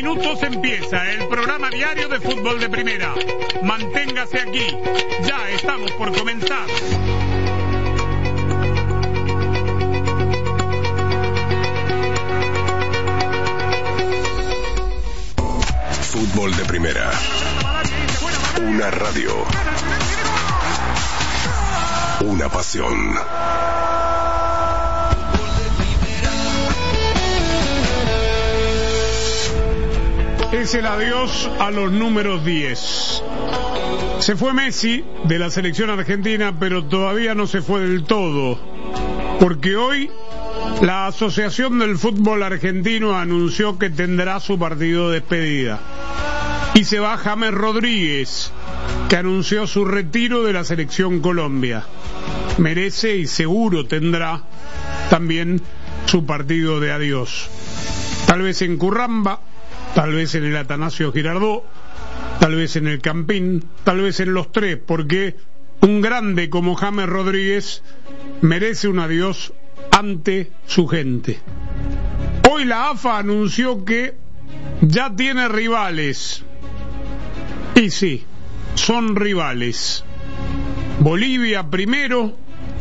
minutos empieza el programa diario de Fútbol de Primera. Manténgase aquí, ya estamos por comenzar. Fútbol de Primera. Una radio. Una pasión. Es el adiós a los números 10. Se fue Messi de la selección argentina, pero todavía no se fue del todo, porque hoy la Asociación del Fútbol Argentino anunció que tendrá su partido de despedida. Y se va James Rodríguez, que anunció su retiro de la selección Colombia. Merece y seguro tendrá también su partido de adiós. Tal vez en Curramba, tal vez en el Atanasio Girardot, tal vez en el Campín, tal vez en los tres, porque un grande como James Rodríguez merece un adiós ante su gente. Hoy la AFA anunció que ya tiene rivales. Y sí, son rivales. Bolivia primero,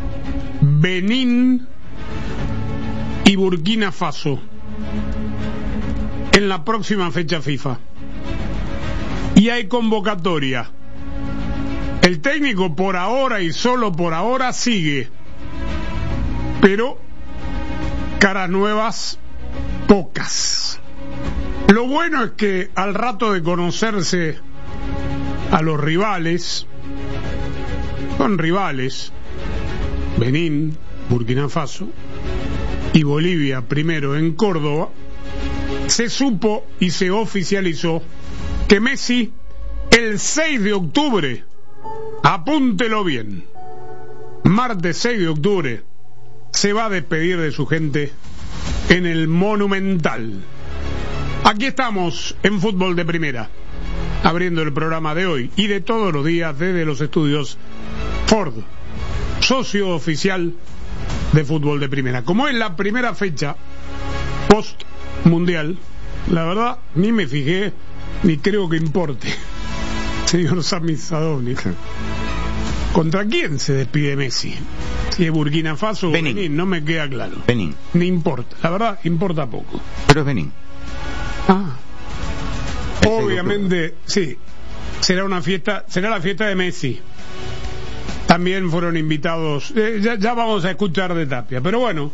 Benín y Burkina Faso en la próxima fecha FIFA. Y hay convocatoria. El técnico por ahora y solo por ahora sigue, pero caras nuevas pocas. Lo bueno es que al rato de conocerse a los rivales, son rivales, Benín, Burkina Faso y Bolivia primero en Córdoba, se supo y se oficializó que Messi el 6 de octubre, apúntelo bien, martes 6 de octubre, se va a despedir de su gente en el Monumental. Aquí estamos en Fútbol de Primera, abriendo el programa de hoy y de todos los días desde los estudios Ford, socio oficial de Fútbol de Primera. Como es la primera fecha post mundial, la verdad ni me fijé ni creo que importe, señor Sami Sadovnik. ¿Contra quién se despide Messi? Si es Burkina Faso o Benín, no me queda claro. Benín. Ni importa, la verdad importa poco. Pero es Benín. Obviamente, sí. Será la fiesta de Messi. También fueron invitados. Ya vamos a escuchar de Tapia. Pero bueno,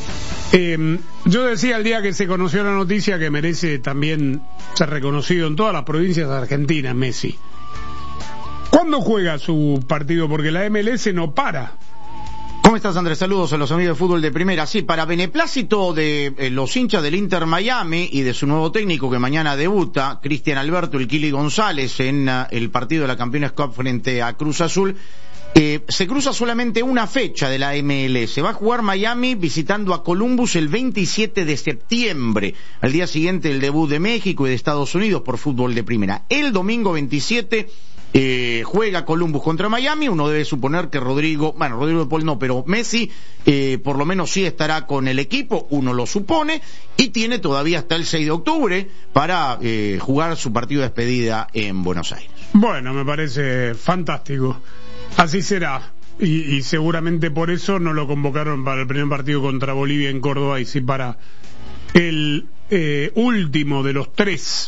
yo decía el día que se conoció la noticia que merece también ser reconocido en todas las provincias argentinas Messi. ¿Cuándo juega su partido? Porque la MLS no para. ¿Cómo estás, Andrés? Saludos a los amigos de Fútbol de Primera. Sí, para beneplácito de los hinchas del Inter Miami y de su nuevo técnico que mañana debuta, Cristian Alberto, el Kili González, en el partido de la Campeones Cup frente a Cruz Azul, se cruza solamente una fecha de la MLS. Va a jugar Miami visitando a Columbus el 27 de septiembre, al día siguiente del debut de México y de Estados Unidos por Fútbol de Primera. El domingo 27 juega Columbus contra Miami. Uno debe suponer que Rodrigo de Paul no, pero Messi por lo menos sí estará con el equipo, uno lo supone, y tiene todavía hasta el 6 de octubre para jugar su partido de despedida en Buenos Aires. Bueno, me parece fantástico. Así será, y seguramente por eso no lo convocaron para el primer partido contra Bolivia en Córdoba, y sí para el último de los tres.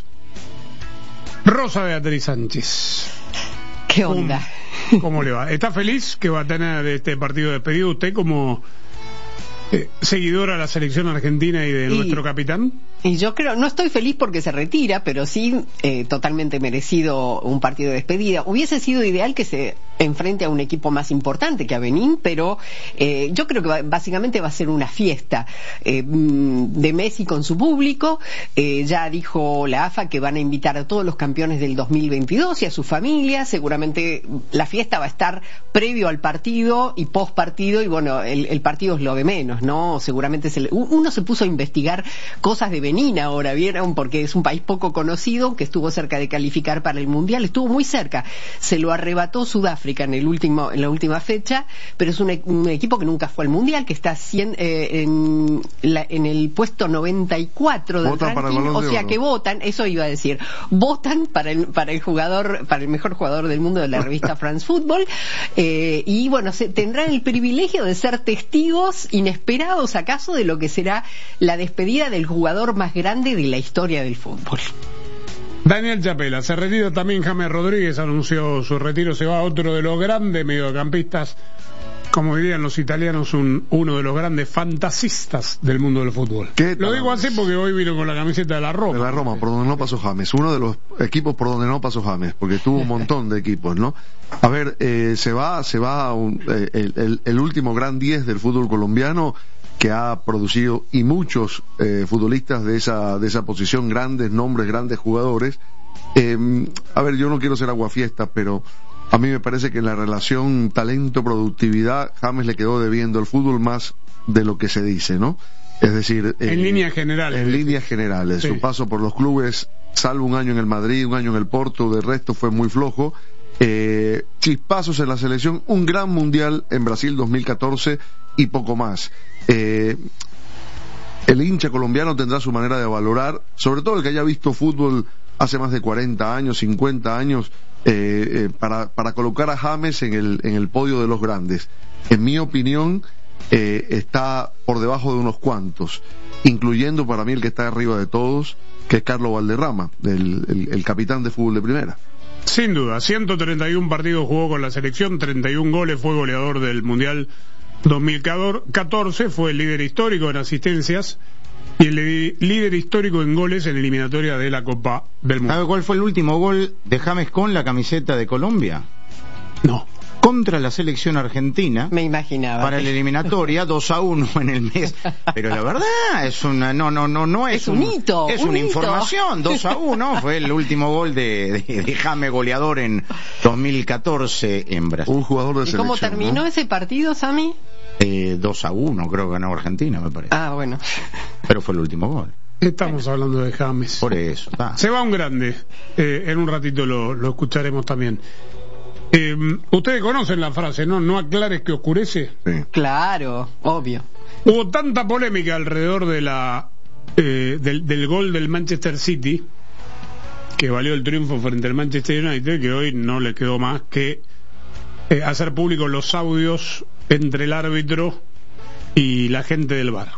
Rosa Beatriz Sánchez. ¿Qué onda? ¿Cómo le va? ¿Está feliz que va a tener este partido de despedido usted como seguidora de la selección argentina y de nuestro capitán? Y yo creo, no estoy feliz porque se retira, pero sí totalmente merecido un partido de despedida. Hubiese sido ideal que se enfrente a un equipo más importante que a Benín, pero yo creo que básicamente va a ser una fiesta de Messi con su público. Ya dijo la AFA que van a invitar a todos los campeones del 2022 y a sus familias. Seguramente la fiesta va a estar previo al partido y post partido, y bueno, el partido es lo de menos, ¿no? Seguramente uno se puso a investigar cosas de Benín ahora, ¿vieron? Porque es un país poco conocido, que estuvo cerca de calificar para el Mundial, estuvo muy cerca, se lo arrebató Sudáfrica Sudáfrica en la última fecha, pero es un equipo que nunca fue al Mundial, que está en el puesto 94 del ranking, o sea que votan, eso iba a decir, votan para el mejor jugador del mundo de la revista France Football, y bueno, tendrán el privilegio de ser testigos inesperados acaso de lo que será la despedida del jugador más grande de la historia del fútbol. Daniel Chapela, se retira también. James Rodríguez anunció su retiro, se va a otro de los grandes mediocampistas, como dirían los italianos, uno de los grandes fantasistas del mundo del fútbol. Lo digo así porque hoy vino con la camiseta de la Roma. De la Roma, por donde no pasó James, uno de los equipos por donde no pasó James, porque tuvo un montón de equipos, ¿no? A ver, se va el último gran 10 del fútbol colombiano, que ha producido y muchos futbolistas de esa posición, grandes nombres, grandes jugadores. A ver, yo no quiero ser aguafiestas, pero a mí me parece que en la relación talento-productividad James le quedó debiendo el fútbol más de lo que se dice, ¿no? Es decir, en líneas generales. En líneas generales. Sí. Su paso por los clubes, salvo un año en el Madrid, un año en el Porto, de resto fue muy flojo. Chispazos en la selección, un gran mundial en Brasil 2014 y poco más. El hincha colombiano tendrá su manera de valorar, sobre todo el que haya visto fútbol hace más de 40 años, 50 años, para colocar a James en el podio de los grandes. En mi opinión, está por debajo de unos cuantos, incluyendo para mí el que está arriba de todos, que es Carlos Valderrama, el capitán de fútbol de primera. Sin duda, 131 partidos jugó con la selección, 31 goles, fue goleador del Mundial 2014, fue el líder histórico en asistencias y el líder histórico en goles en eliminatoria de la Copa del Mundo. ¿Sabe cuál fue el último gol de James con la camiseta de Colombia? No. Contra la selección argentina. Me imaginaba. Para la eliminatoria, 2-1 en el mes. Pero la verdad es una, no es un hito. Es una información. 2-1 fue el último gol de James, goleador en 2014 en Brasil. Un jugador de ¿Y selección, cómo terminó, ¿no?, ese partido, Sammy? 2-1, creo que ganó Argentina, me parece. Ah, bueno. Pero fue el último gol. Estamos hablando de James. Por eso. Se va un grande. En un ratito lo escucharemos también. Ustedes conocen la frase, ¿no? No aclares que oscurece. Sí. Claro, obvio. Hubo tanta polémica alrededor de del gol del Manchester City, que valió el triunfo frente al Manchester United, que hoy no le quedó más que hacer públicos los audios entre el árbitro y la gente del VAR.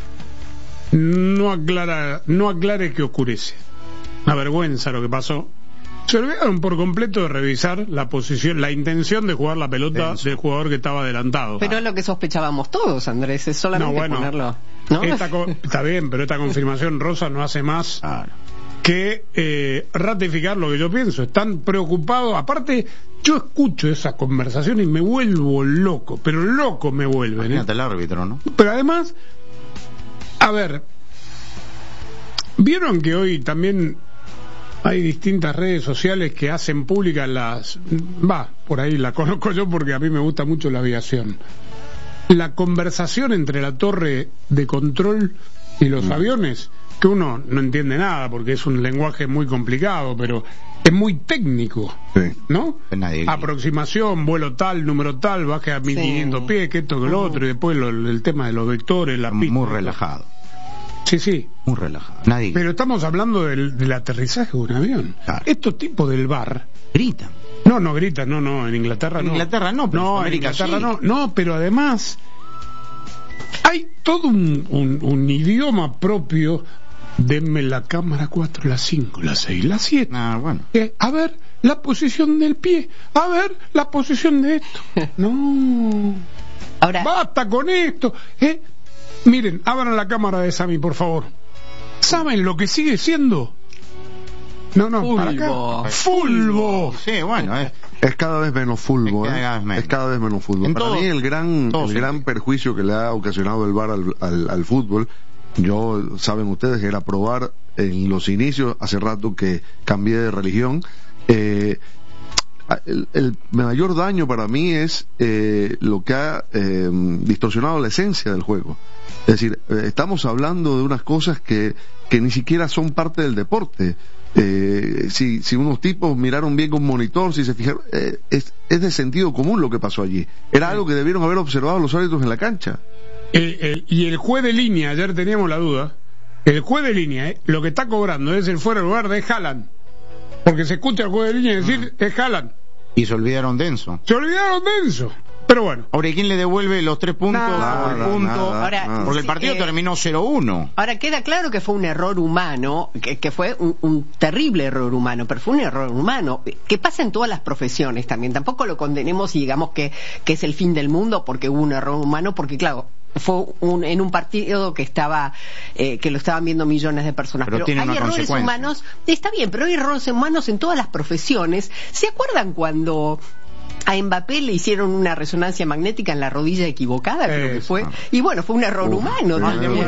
No aclare que oscurece. Una vergüenza lo que pasó. Se olvidaron por completo de revisar la posición, la intención de jugar la pelota del jugador que estaba adelantado. Pero es lo que sospechábamos todos, Andrés, es solamente ponerlo, ¿no? Está bien, pero esta confirmación, Rosa, no hace más que ratificar lo que yo pienso. Están preocupados. Aparte, yo escucho esa conversación y me vuelvo loco, pero loco me vuelven. Imagínate el árbitro, ¿no? Pero además, a ver, vieron que hoy también hay distintas redes sociales que hacen públicas por ahí la conozco yo porque a mí me gusta mucho la aviación. La conversación entre la torre de control y los aviones, que uno no entiende nada porque es un lenguaje muy complicado, pero es muy técnico, ¿no? Aproximación, vuelo tal, número tal, baje a 1500 pies, que esto, que lo otro, y después el tema de los vectores, la pista. Muy relajado. Sí. Muy relajado. Pero estamos hablando del aterrizaje de un avión. Claro. Estos tipos del VAR gritan. No gritan, no, en Inglaterra no. En Inglaterra no, pero en Inglaterra sí. No, pero además hay todo un idioma propio. Denme la cámara 4, la 5, la 6, la 7. Bueno. A ver, la posición del pie. A ver, la posición de esto. No. Ahora. Basta con esto. Miren, abran la cámara de Sammy, por favor. ¿Saben lo que sigue siendo? No, fulbo. Para acá. Fulbo. Sí, bueno, es cada vez menos fútbol. Es cada vez menos fútbol. Para mí el gran perjuicio que le ha ocasionado el VAR al fútbol, saben ustedes, era probar en los inicios, hace rato que cambié de religión. El mayor daño para mí es lo que ha distorsionado la esencia del juego. Es decir, estamos hablando de unas cosas que ni siquiera son parte del deporte. Si unos tipos miraron bien con monitor, si se fijaron, es de sentido común lo que pasó allí. Era algo que debieron haber observado los árbitros en la cancha. Y el juez de línea, ayer teníamos la duda, el juez de línea, lo que está cobrando es el fuera de lugar de Haaland, porque se escucha al juez de línea decir es Haaland. Y se olvidaron de Enzo. Se olvidaron de Enzo. Pero bueno. Ahora, ¿y quién le devuelve los 3 puntos? Ahora, porque el partido terminó 0-1. Ahora, queda claro que fue un error humano, que fue un terrible error humano, pero fue un error humano, que pasa en todas las profesiones también. Tampoco lo condenemos y digamos que es el fin del mundo porque hubo un error humano, porque claro, fue en un partido que lo estaban viendo millones de personas, pero hay errores humanos, está bien, pero hay errores humanos en todas las profesiones. ¿Se acuerdan cuando a Mbappé le hicieron una resonancia magnética en la rodilla equivocada, creo que fue? Y bueno, fue un error humano también.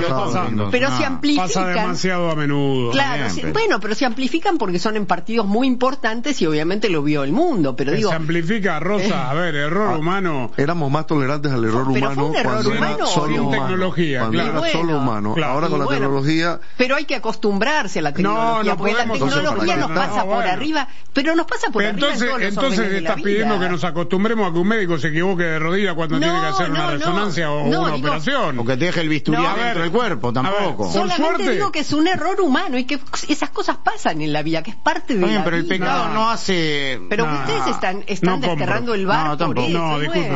Pero se amplifican. Pasa demasiado a menudo. Claro, pero se amplifican porque son en partidos muy importantes y obviamente lo vio el mundo. Pero digo, se amplifica, Rosa, a ver, error humano. Éramos más tolerantes al error pero humano fue un error cuando humano, era solo humano. Tecnología, cuando era solo humano. Claro. Ahora con la tecnología. Pero hay que acostumbrarse a la tecnología, porque la tecnología nos pasa por arriba, pero nos pasa por arriba en todos los órdenes de la vida. Entonces estás pidiendo que nos acostumbremos a que un médico se equivoque de rodilla cuando tiene que hacer una resonancia o una operación. O que te deje el bisturí dentro del cuerpo, tampoco. Solamente digo que es un error humano y que esas cosas pasan en la vida, que es parte de la vida. Pero el pecado no hace... Pero ustedes están desterrando el bar por eso. No, disculpe.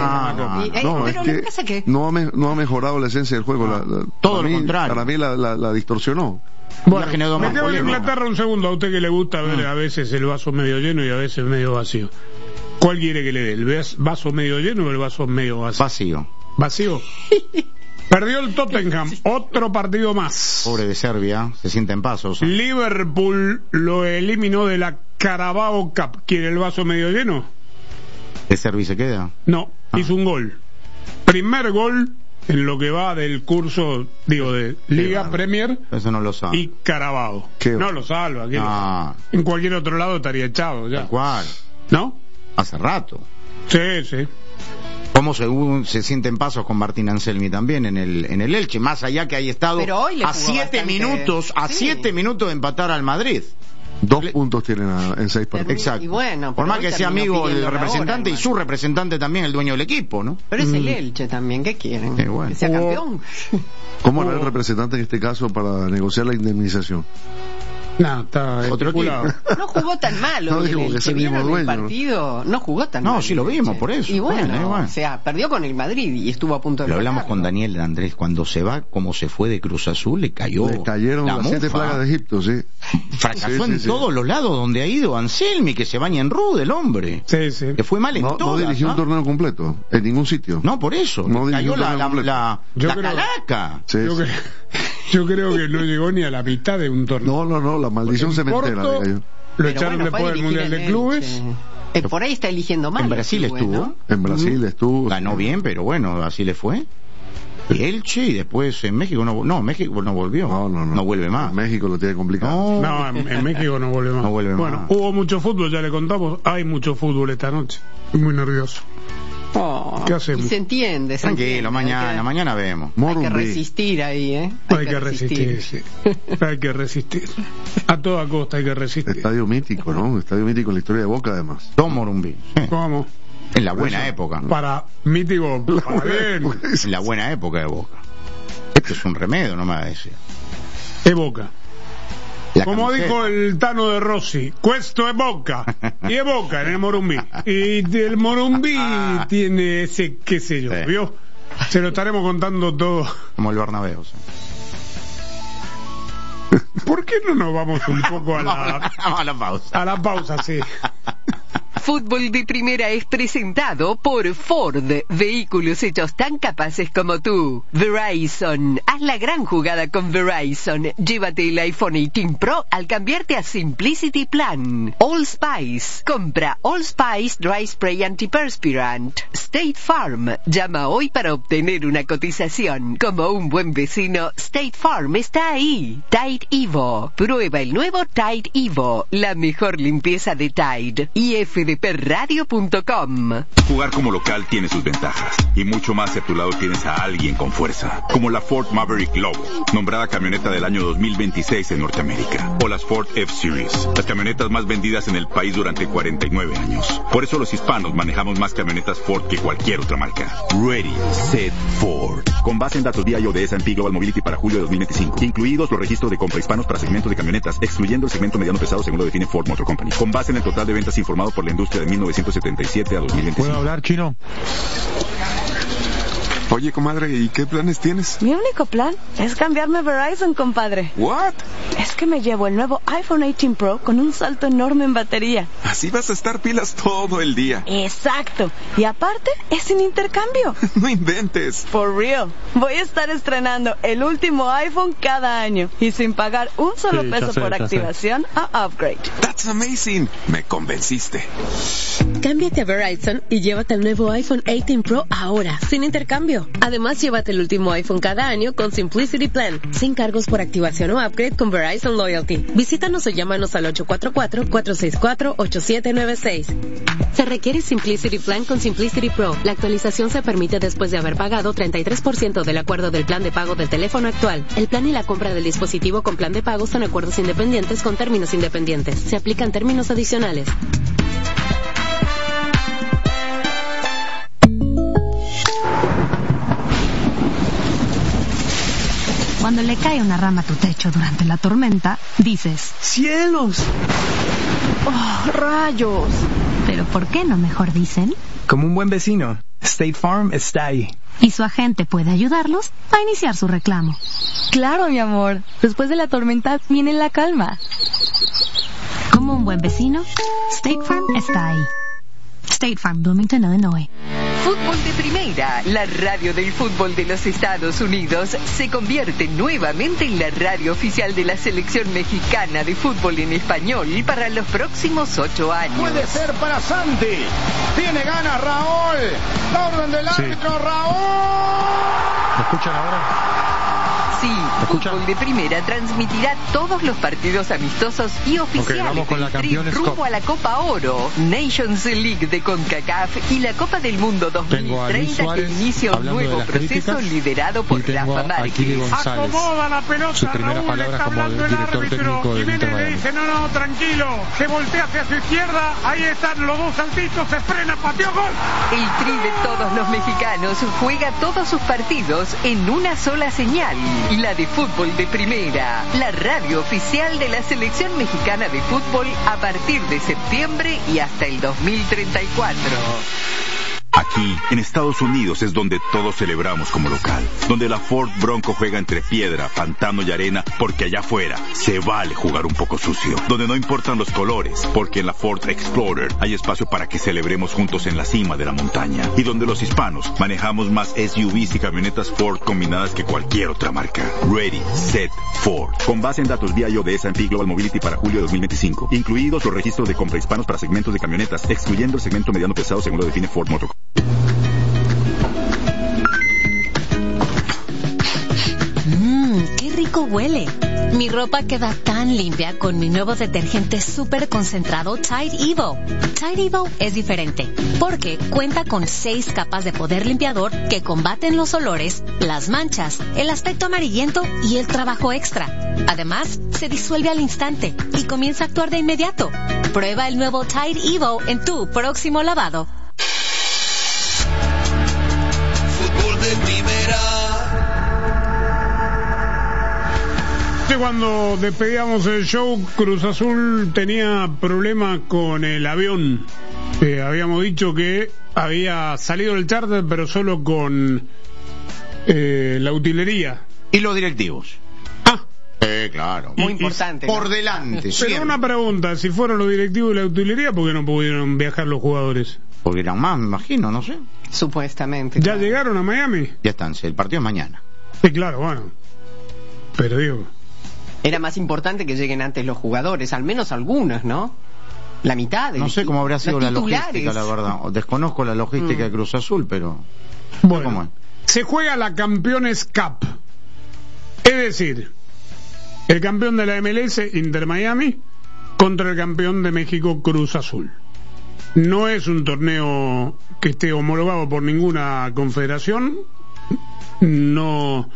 Pero lo que pasa es que... No ha mejorado la esencia del juego. Todo lo contrario. Para mí la distorsionó. Bueno, metemos en Inglaterra un segundo. A usted que le gusta ver a veces el vaso medio lleno y a veces medio vacío. ¿Cuál quiere que le dé? ¿El vaso medio lleno o el vaso medio vacío? ¿Vacío? Perdió el Tottenham, otro partido más. Pobre de Serbia, se sienta en pasos. Liverpool lo eliminó de la Carabao Cup. ¿Quiere el vaso medio lleno? ¿De Serbia se queda? No, hizo un gol. Primer gol en lo que va del curso, de Liga, Premier. Eso no lo sabe. Y Carabao. No lo salva. En cualquier otro lado estaría echado ya. ¿Cuál? ¿No? Hace rato. Sí. ¿Cómo se sienten pasos con Martín Anselmi también en el Elche? Más allá que haya estado a 7 minutos, a 7 minutos de empatar al Madrid. 2 puntos tienen en 6 partidos. Exacto. Y bueno, por más que sea amigo el representante y su representante también el dueño del equipo, ¿no? Pero es el Elche también, ¿qué quieren? Que sea campeón. ¿Cómo era el representante en este caso para negociar la indemnización? No, está otro tipo. No jugó tan mal. No digo que es el mismo dueño. Partido no jugó tan mal. No, sí lo vimos, por eso. Y bueno, o sea, perdió con el Madrid y estuvo a punto de... Lo hablamos con Daniel Andrés, cuando se va, como se fue de Cruz Azul, le cayeron las 7 plagas de Egipto, sí. Fracasó en todos los lados donde ha ido Anselmi, que se baña en ruda el hombre. Sí. Que fue mal en todas. No dirigió un torneo completo, en ningún sitio. No, por eso. No cayó la calaca. Sí. Yo creo que no llegó ni a la mitad de un torneo. No, la maldición cementera le cayó. Lo echaron después del Mundial de Clubes. Por ahí está eligiendo mal. En Brasil estuvo. ¿no? En Brasil estuvo. Ganó bien, pero bueno, así le fue. Y Elche, y después en México México no volvió. No vuelve más. En México lo tiene complicado. No, en México no vuelve más. No vuelve bueno, más. Hubo mucho fútbol, ya le contamos. Hay mucho fútbol esta noche. Estoy muy nervioso. ¿Qué hacemos? Y se entiende. Tranquilo, mañana vemos. Hay que resistir ahí, Hay que resistir, sí. Hay que resistir. A toda costa hay que resistir. Estadio mítico, ¿no? Estadio mítico en la historia de Boca, además. Don Morumbí. ¿Cómo? En la buena época. Para mítico, para bien. En la buena época de Boca. Esto es un remedio, no me va a decir. Es Boca. Como dijo el Tano de Rossi, questo es Boca. Y es Boca en el Morumbí. Y el Morumbí tiene ese, qué sé yo, ¿vio? Se lo estaremos contando todo. Como el Bernabéu. ¿Sí? ¿Por qué no nos vamos un poco a la pausa? A la pausa, sí. Fútbol de Primera es presentado por Ford, vehículos hechos tan capaces como tú. Verizon, haz la gran jugada con Verizon. Llévate el iPhone 18 Pro al cambiarte a Simplicity Plan. Allspice, compra Allspice Dry Spray Antiperspirant. State Farm, llama hoy para obtener una cotización. Como un buen vecino, State Farm está ahí. Tide Evo, prueba el nuevo Tide Evo, la mejor limpieza de Tide. Y F de fdpradio.com. Jugar como local tiene sus ventajas y mucho más si a tu lado tienes a alguien con fuerza, como la Ford Maverick Lobo, nombrada camioneta del año 2026 en Norteamérica, o las Ford F-Series, las camionetas más vendidas en el país durante 49 años. Por eso los hispanos manejamos más camionetas Ford que cualquier otra marca. Ready, Set, Ford. Con base en datos BIO de S&P Global Mobility para julio de 2025, incluidos los registros de compra hispanos para segmentos de camionetas, excluyendo el segmento mediano pesado según lo define Ford Motor Company, con base en el total de ventas informado por la industria de 1977 a 2025. ¿Puedo hablar chino? Oye, comadre, ¿y qué planes tienes? Mi único plan es cambiarme a Verizon, compadre. ¿What? Es que me llevo el nuevo iPhone 18 Pro con un salto enorme en batería. Así vas a estar pilas todo el día. Exacto. Y aparte, es sin intercambio. No inventes. For real. Voy a estar estrenando el último iPhone cada año y sin pagar un solo peso por activación a upgrade. That's amazing. Me convenciste. Cámbiate a Verizon y llévate el nuevo iPhone 18 Pro ahora, sin intercambio. Además, llévate el último iPhone cada año con Simplicity Plan, sin cargos por activación o upgrade con Verizon Loyalty. Visítanos o llámanos al 844-464-8796. Se requiere Simplicity Plan con Simplicity Pro. La actualización se permite después de haber pagado 33% del acuerdo del plan de pago del teléfono actual. El plan y la compra del dispositivo con plan de pago son acuerdos independientes con términos independientes. Se aplican términos adicionales. Cuando le cae una rama a tu techo durante la tormenta, dices: ¡Cielos! ¡Oh, rayos! Pero ¿por qué no mejor dicen? Como un buen vecino, State Farm está ahí. Y su agente puede ayudarlos a iniciar su reclamo. Claro, mi amor. Después de la tormenta viene la calma. Como un buen vecino, State Farm está ahí. State Farm, Bloomington, Illinois. Fútbol de Primera, la radio del fútbol de los Estados Unidos, se convierte nuevamente en la radio oficial de la selección mexicana de fútbol en español para los próximos 8 años. Puede ser para Santi. Tiene ganas Raúl. La orden del árbitro, Raúl. ¿Me escuchan ahora? Sí, Fútbol de Primera transmitirá todos los partidos amistosos y oficiales del Tri rumbo a la Copa Oro, Nations League de CONCACAF y la Copa del Mundo 2030 que inicia un nuevo proceso liderado por Rafa Márquez. Acomoda la pelota, su primera Raúl, palabra está como hablando el director árbitro. técnico del Inter Jiménez le dice, no, tranquilo, se voltea hacia su izquierda, ahí están los dos saltitos, se frena, pateó, gol. El Tri de todos los mexicanos juega todos sus partidos en una sola señal, la de Fútbol de Primera, la radio oficial de la selección mexicana de fútbol a partir de septiembre y hasta el 2034. Aquí, en Estados Unidos, es donde todos celebramos como local. Donde la Ford Bronco juega entre piedra, pantano y arena, porque allá afuera se vale jugar un poco sucio. Donde no importan los colores, porque en la Ford Explorer hay espacio para que celebremos juntos en la cima de la montaña. Y donde los hispanos manejamos más SUVs y camionetas Ford combinadas que cualquier otra marca. Ready, Set, Ford. Con base en datos BIO de S&P Global Mobility para julio de 2025, incluidos los registros de compra hispanos para segmentos de camionetas, excluyendo el segmento mediano pesado según lo define Ford Motor. ¡Qué rico huele! Mi ropa queda tan limpia con mi nuevo detergente súper concentrado Tide Evo. Tide Evo es diferente porque cuenta con 6 capas de poder limpiador que combaten los olores, las manchas, el aspecto amarillento y el trabajo extra. Además, se disuelve al instante y comienza a actuar de inmediato. Prueba el nuevo Tide Evo en tu próximo lavado. Fútbol de Primera. Cuando despedíamos el show, Cruz Azul tenía problemas con el avión. Habíamos dicho que había salido el charter, pero solo con la utilería. ¿Y los directivos? Claro. Muy importante. Por ¿no? delante. Pero siempre. una pregunta, si fueron los directivos y la utilería, ¿por qué no pudieron viajar los jugadores? Porque eran más, me imagino, no sé. Supuestamente. ¿Ya llegaron a Miami? Ya están, el partido es mañana. Sí, claro, bueno. Pero digo... Era más importante que lleguen antes los jugadores, al menos algunos, ¿no? La mitad. No sé cómo habría sido la logística, la verdad. Desconozco la logística de Cruz Azul, pero... Bueno, ¿cómo es? Se juega la Campeones Cup. Es decir, el campeón de la MLS, Inter Miami, contra el campeón de México, Cruz Azul. No es un torneo que esté homologado por ninguna confederación. No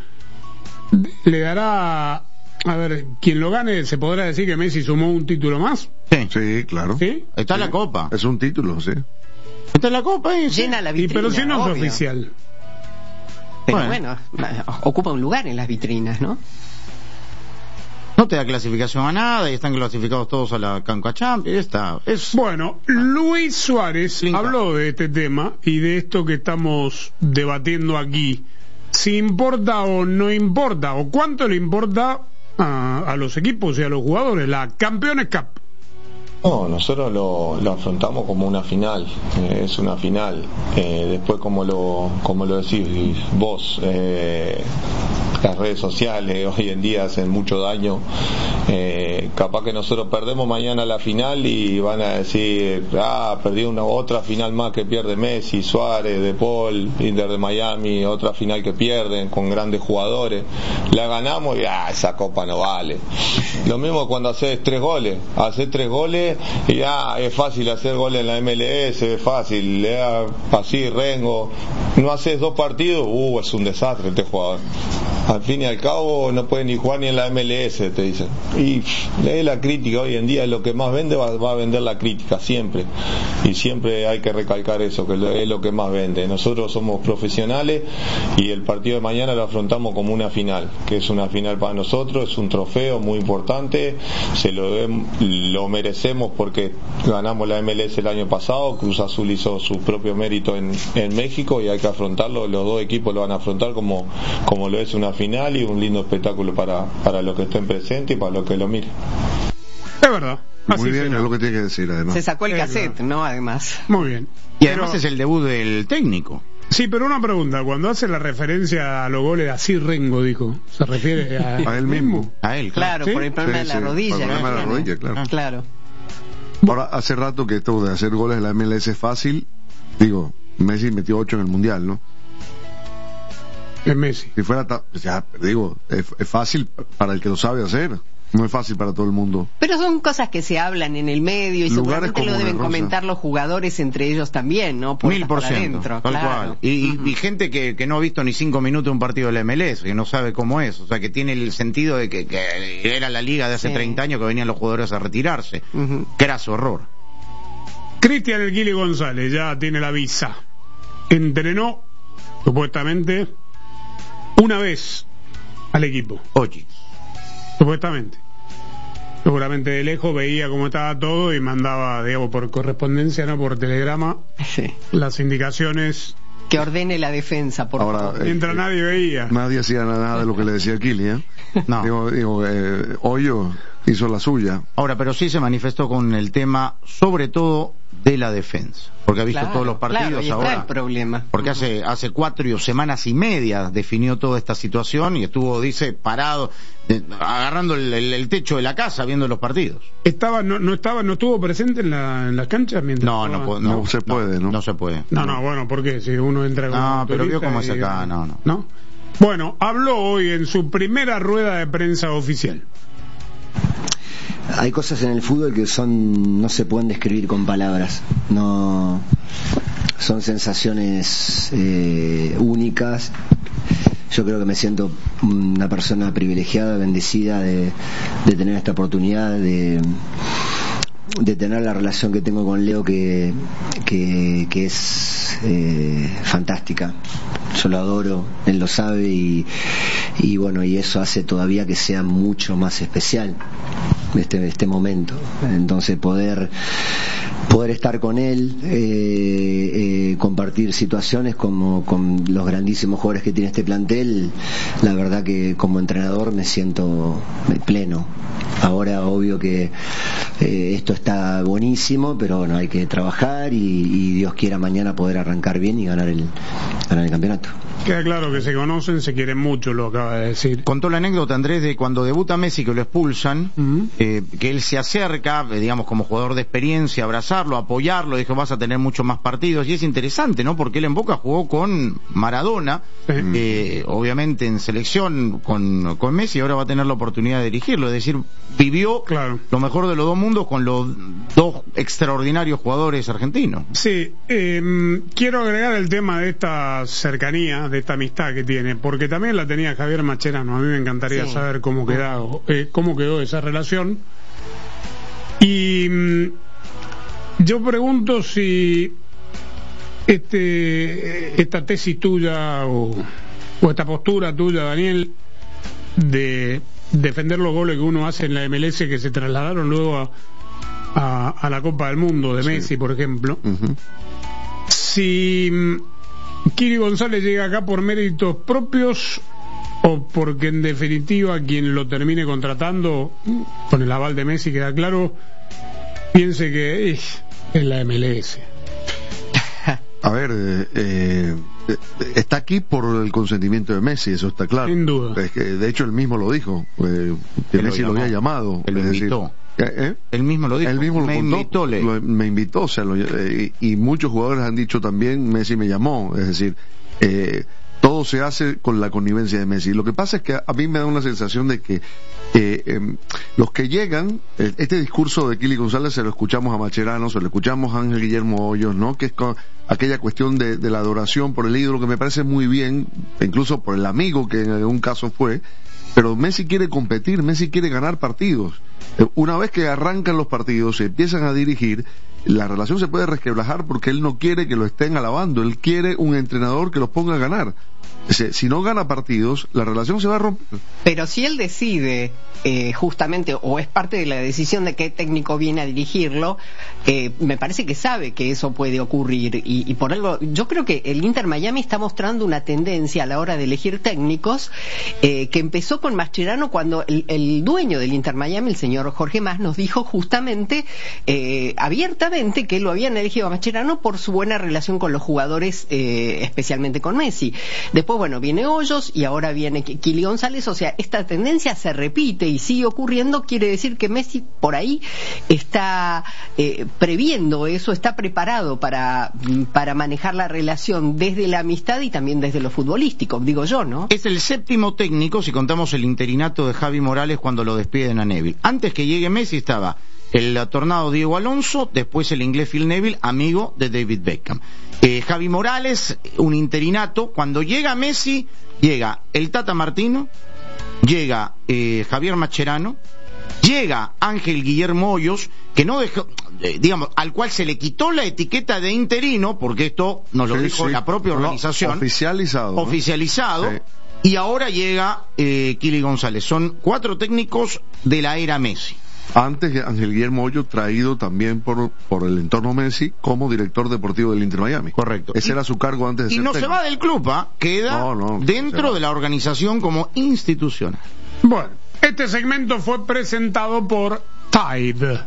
le dará, a ver, quien lo gane, ¿se podrá decir que Messi sumó un título más? Sí, claro. ¿Sí? Está la copa. Es un título, sí. Está la copa y llena la vitrina. Pero si no es obvio. oficial. Pero bueno, ocupa un lugar en las vitrinas, ¿no? No te da clasificación a nada y están clasificados todos a la Conca Champions. Bueno, Luis Suárez habló de este tema y de esto que estamos debatiendo aquí. Si importa o no importa, o cuánto le importa a los equipos y a los jugadores la Campeones Cup. No, nosotros lo afrontamos como una final, es una final. Después, como lo decís vos, las redes sociales hoy en día hacen mucho daño. Capaz que nosotros perdemos mañana la final y van a decir, perdió una otra final más que pierde Messi, Suárez, De Paul, Inter de Miami, otra final que pierden con grandes jugadores. La ganamos y esa copa no vale. Lo mismo cuando haces 3 goles y es fácil hacer goles en la MLS, es fácil, así Rengo, no haces 2 partidos, es un desastre este jugador. Al fin y al cabo no puede ni jugar ni en la MLS, te dicen. Y es la crítica hoy en día, lo que más vende va a vender la crítica siempre, y siempre hay que recalcar eso, que es lo que más vende. Nosotros somos profesionales y el partido de mañana lo afrontamos como una final, que es una final para nosotros, es un trofeo muy importante, lo merecemos porque ganamos la MLS el año pasado, Cruz Azul hizo su propio mérito en México y hay que afrontarlo, los dos equipos lo van a afrontar como lo es una final y un lindo espectáculo para los que estén presentes y para los que lo miren. Es verdad. Muy bien, es lo que tiene que decir además. Se sacó el cassette, ¿no? Además. Muy bien. Y además es el debut del técnico. Sí, pero una pregunta, cuando hace la referencia a los goles, así Rengo dijo, ¿se refiere a él mismo? A él, claro, ¿sí? por el problema de la rodilla. Por el problema de la rodilla, claro. Claro. Ahora, hace rato que esto de hacer goles en la MLS es fácil. Digo, Messi metió 8 en el Mundial, ¿no? Es Messi. Si fuera, es fácil para el que lo sabe hacer. No es fácil para todo el mundo. Pero son cosas que se hablan en el medio y Lugares seguramente lo deben comentar los jugadores entre ellos también, ¿no? 1000%, tal cual. Y gente que no ha visto ni 5 minutos de un partido de la MLS, que no sabe cómo es, o sea, que tiene el sentido de que era la liga de hace 30 años que venían los jugadores a retirarse. Craso horror. Cristian El Guili González ya tiene la visa. Entrenó, supuestamente, una vez al equipo. Oye. Supuestamente. Seguramente de lejos veía cómo estaba todo y mandaba, digamos, por correspondencia, no por telegrama, las indicaciones. Que ordene la defensa, por favor. Mientras nadie veía. Nadie hacía nada de lo que le decía Kili, ¿eh? No. Hoyo hizo la suya. Ahora, pero sí se manifestó con el tema, sobre todo, de la defensa. Porque ha visto todos los partidos y ahora. Está el problema. Porque hace 4 semanas y media definió toda esta situación y estuvo, dice, parado, agarrando el techo de la casa viendo los partidos. No estuvo presente en las canchas mientras no se puede. No se puede. No, bueno, porque si uno entra con no, pero vio cómo es acá, no. Bueno, habló hoy en su primera rueda de prensa oficial. Hay cosas en el fútbol que no se pueden describir con palabras, no son sensaciones únicas. Yo creo que me siento una persona privilegiada, bendecida de tener esta oportunidad de tener la relación que tengo con Leo que es fantástica. Yo lo adoro, él lo sabe y bueno, y eso hace todavía que sea mucho más especial este momento. Entonces poder estar con él, compartir situaciones como con los grandísimos jugadores que tiene este plantel, la verdad que como entrenador me siento pleno. Ahora obvio que esto está buenísimo, pero bueno, hay que trabajar y Dios quiera mañana poder arrancar bien y ganar el campeonato. Queda claro que se conocen, se quieren mucho, lo acaba de decir. Contó la anécdota, Andrés, de cuando debuta Messi, que lo expulsan, que él se acerca, digamos, como jugador de experiencia, a abrazarlo, a apoyarlo, dijo, vas a tener muchos más partidos, y es interesante, ¿no? Porque él en Boca jugó con Maradona, obviamente en selección con Messi, ahora va a tener la oportunidad de dirigirlo, es decir, vivió lo mejor de los dos mundos. Mundo con los dos extraordinarios jugadores argentinos. Sí, quiero agregar el tema de esta cercanía, de esta amistad que tiene, porque también la tenía Javier Mascherano. A mí me encantaría saber cómo quedó esa relación. Y yo pregunto si esta tesis tuya o esta postura tuya, Daniel, de defender los goles que uno hace en la MLS, que se trasladaron luego a la Copa del Mundo de Messi, por ejemplo. Si Kili González llega acá por méritos propios o porque en definitiva quien lo termine contratando, con el aval de Messi, queda claro, piense que es la MLS. A ver, está aquí por el consentimiento de Messi, eso está claro. Sin duda. Es que, de hecho, él mismo lo dijo, que Messi lo había llamado. Él lo invitó. Él mismo lo dijo. Él mismo me invitó. Me invitó, o sea, y muchos jugadores han dicho también, Messi me llamó. Es decir, todo se hace con la connivencia de Messi. Lo que pasa es que a mí me da una sensación de que los que llegan, este discurso de Kili González se lo escuchamos a Mascherano, se lo escuchamos a Ángel Guillermo Hoyos, ¿no? Que es aquella cuestión de la adoración por el ídolo, que me parece muy bien, incluso por el amigo que en algún caso fue. Pero Messi quiere competir, Messi quiere ganar partidos. Una vez que arrancan los partidos, se empiezan a dirigir, la relación se puede resquebrajar porque él no quiere que lo estén alabando, él quiere un entrenador que los ponga a ganar. Si no gana partidos, la relación se va a romper. Pero si él decide, justamente, o es parte de la decisión de qué técnico viene a dirigirlo, me parece que sabe que eso puede ocurrir. Y por algo, yo creo que el Inter Miami está mostrando una tendencia a la hora de elegir técnicos, que empezó con Mascherano cuando el dueño del Inter Miami, el señor Jorge Mas, nos dijo justamente, abiertamente, que lo habían elegido a Mascherano por su buena relación con los jugadores, especialmente con Messi. Después, bueno, viene Hoyos y ahora viene Kili González. O sea, esta tendencia se repite y sigue ocurriendo. Quiere decir que Messi por ahí está previendo eso, está preparado para manejar la relación desde la amistad y también desde lo futbolístico, digo yo, ¿no? Es el séptimo técnico, si contamos el interinato de Javi Morales cuando lo despiden a Neville. Antes que llegue Messi estaba el tornado Diego Alonso, después el inglés Phil Neville, amigo de David Beckham. Javi Morales, un interinato. Cuando llega Messi, llega el Tata Martino, llega Javier Mascherano, llega Ángel Guillermo Hoyos, que no dejó, digamos, al cual se le quitó la etiqueta de interino, porque esto nos lo dijo la propia organización. Oficializado. Sí. Y ahora llega Kili González. Son 4 técnicos de la era Messi. Antes Ángel Guillermo Hoyos, traído también por el entorno Messi como director deportivo del Inter Miami. Correcto. Ese era su cargo antes de ser técnico. Y no se va del club, queda dentro de la organización como institucional. Bueno, este segmento fue presentado por Tide.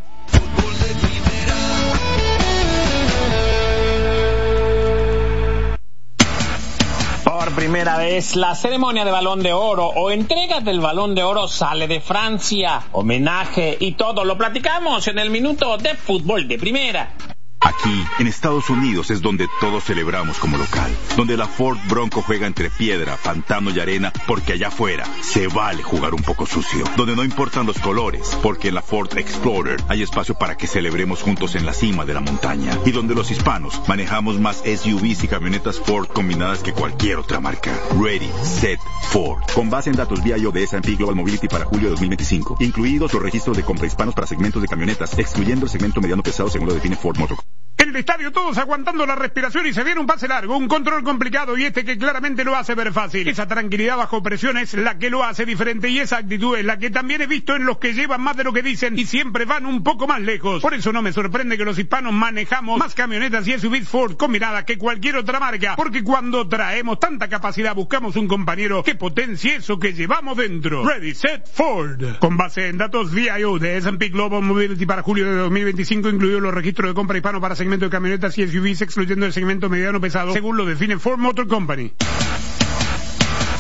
Por primera vez, la ceremonia de Balón de Oro o entrega del Balón de Oro sale de Francia. Homenaje y todo lo platicamos en el minuto de fútbol de primera. Aquí, en Estados Unidos, es donde todos celebramos como local, donde la Ford Bronco juega entre piedra, pantano y arena, porque allá afuera se vale jugar un poco sucio, donde no importan los colores, porque en la Ford Explorer hay espacio para que celebremos juntos en la cima de la montaña, y donde los hispanos manejamos más SUVs y camionetas Ford combinadas que cualquier otra marca. Ready, Set, Ford. Con base en datos VIO de S&P Global Mobility para julio de 2025, incluidos los registros de compra hispanos para segmentos de camionetas, excluyendo el segmento mediano pesado según lo define Ford Motor. En el estadio todos aguantando la respiración y se viene un pase largo, un control complicado y que claramente lo hace ver fácil. Esa tranquilidad bajo presión es la que lo hace diferente y esa actitud es la que también he visto en los que llevan más de lo que dicen y siempre van un poco más lejos. Por eso no me sorprende que los hispanos manejamos más camionetas y SUVs Ford combinadas que cualquier otra marca, porque cuando traemos tanta capacidad buscamos un compañero que potencie eso que llevamos dentro. Ready, Set, Ford. Con base en datos VIO de S&P Global Mobility para julio de 2025, incluidos los registros de compra hispano para segmento de camionetas y SUVs, excluyendo el segmento mediano pesado, según lo define Ford Motor Company.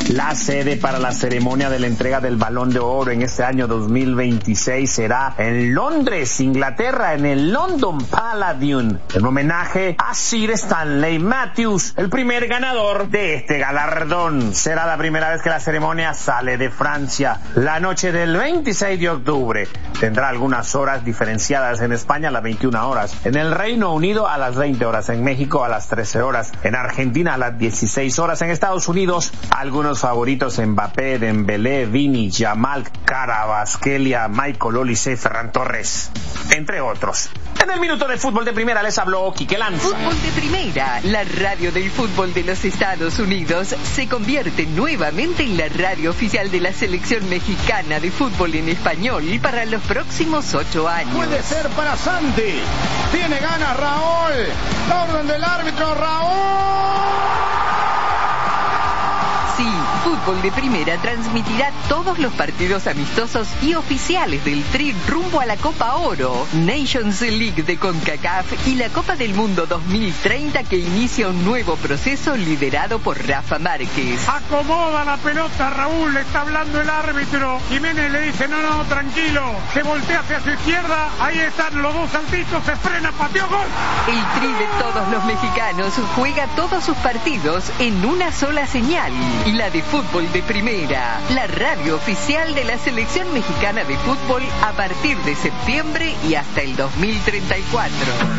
La sede para la ceremonia de la entrega del Balón de Oro en este año 2026 será en Londres, Inglaterra, en el London Palladium, en homenaje a Sir Stanley Matthews, el primer ganador de este galardón. Será la primera vez que la ceremonia sale de Francia. La noche del 26 de octubre tendrá algunas horas diferenciadas: en España a las 21 horas, en el Reino Unido a las 20 horas, en México a las 13 horas, en Argentina a las 16 horas, en Estados Unidos algunos favoritos: Mbappé, Dembélé, Vini, Yamal, Kvaratskhelia, Michael Olise, Ferran Torres, entre otros. En el minuto de fútbol de primera les habló Quique Lanza. Fútbol de primera, la radio del fútbol de los Estados Unidos, se convierte nuevamente en la radio oficial de la selección mexicana de fútbol en español para los próximos 8 años. Puede ser para Santi. Tiene ganas Raúl. La orden del árbitro, Raúl. Sí, Fútbol de Primera transmitirá todos los partidos amistosos y oficiales del Tri rumbo a la Copa Oro, Nations League de CONCACAF y la Copa del Mundo 2030, que inicia un nuevo proceso liderado por Rafa Márquez. Acomoda la pelota, Raúl, le está hablando el árbitro. Jiménez le dice, no, tranquilo. Se voltea hacia su izquierda, ahí están los dos saltitos, se frena, pateó, gol. El Tri de todos los mexicanos juega todos sus partidos en una sola señal. La de Fútbol de Primera, la radio oficial de la selección mexicana de fútbol a partir de septiembre y hasta el 2034.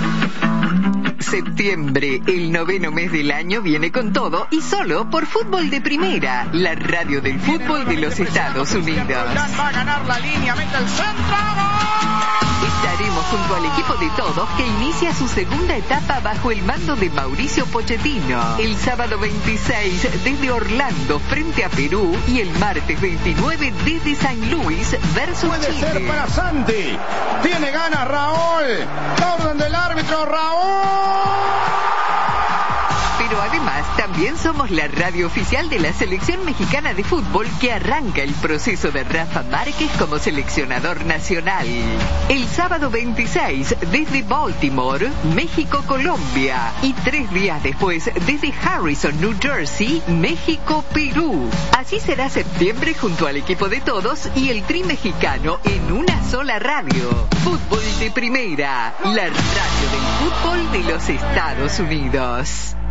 Septiembre, el 9º mes del año, viene con todo y solo por Fútbol de Primera, la radio del fútbol de los Estados Unidos. Va a ganar la línea, mete el centro. Estaremos junto al equipo de todos que inicia su segunda etapa bajo el mando de Mauricio Pochettino. El sábado 26 desde Orlando frente a Perú y el martes 29 desde San Luis versus Puede Chile. ser para Santi. Tiene ganas Raúl. La orden del árbitro, Raúl. Pero además también somos la radio oficial de la selección mexicana de fútbol, que arranca el proceso de Rafa Márquez como seleccionador nacional. El sábado 26 desde Baltimore, México-Colombia, y 3 días después desde Harrison, New Jersey, México-Perú. Así será septiembre junto al equipo de todos y el Tri mexicano en una sola radio. Fútbol de Primera, la radio del fútbol de los Estados Unidos.